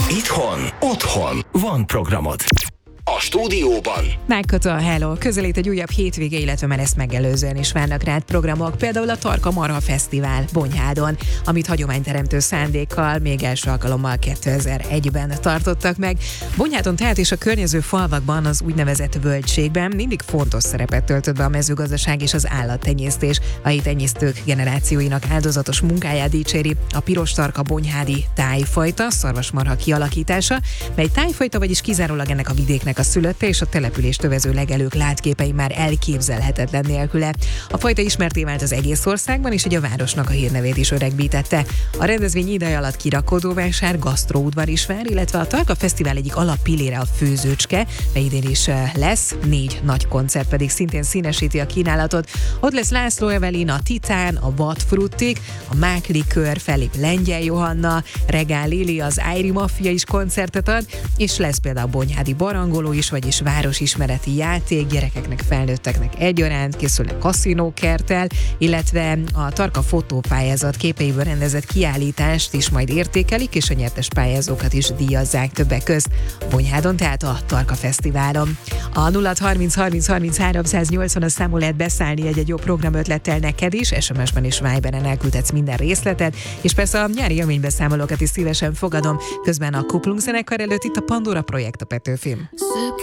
Itthon, otthon van programod. A stúdióban Megkötő, hello! Közelít egy újabb hétvége, illetve már ezt megelőzően is várnak rád programok, például a Tarka Marha Fesztivál Bonyhádon, amit hagyományteremtő szándékkal még első alkalommal 2001-ben tartottak meg. Bonyhádon tehát és a környező falvakban, az úgynevezett völgységben mindig fontos szerepet töltött be a mezőgazdaság és az állattenyésztés. A helyi tenyésztők generációinak áldozatos munkáját dicséri a piros tarka bonyhádi tájfajta, szarvasmarha kialakítása, mely tájfajta, vagyis kizárólag ennek a vidéknek a szülötte, és a települést övező legelők látképei már elképzelhetetlen nélküle. A fajta ismertté vált az egész országban, és így a városnak a hírnevét is öregbítette. A rendezvény ideje alatt kirakodóvásár, gasztróudvar is vár, illetve a Tarka Fesztivál egyik alappillére a főzőcske, mely idén is lesz, 4 nagy koncert pedig szintén színesíti a kínálatot. Ott lesz László Evelin, a Titán, a Vadfruttik, a Máklikör, fellép Lengyel Johanna, Regál Lili, az Ájri Mafia is koncertet ad, és lesz például bonyhádi barangoló is, vagyis városismereti játék, gyerekeknek, felnőtteknek egyaránt, készülnek kaszinókerttel, illetve a Tarka fotópályázat képeiből rendezett kiállítást is majd értékelik, és a nyertes pályázókat is díjazzák többek közt. Bonyhádon, tehát a Tarka Fesztiválon. A 0630 30 30 380 számú lehet beszállni egy jó programötlettel neked is, SMS-ben és Viberen elküldhetsz minden részletet, és persze a nyári élménybeszámolókat is szívesen fogadom, közben a Kuplung zenekar előtt itt a Pandora Projekt a Petőfin.